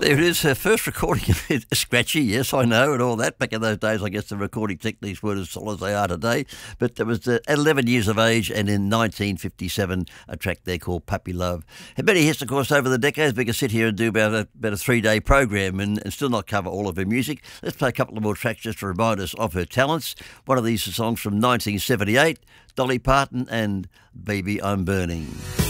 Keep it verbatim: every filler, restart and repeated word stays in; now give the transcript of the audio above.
There it is, her first recording. Scratchy, yes, I know, and all that. Back in those days, I guess the recording techniques weren't as solid as they are today. But there was uh, at eleven years of age, and in nineteen fifty-seven, a track there called Puppy Love. Had many hits, of course, over the decades. We could sit here and do about a, about a three-day program and, and still not cover all of her music. Let's play a couple of more tracks just to remind us of her talents. One of these is songs from nineteen seventy-eight, Dolly Parton and Baby I'm Burning.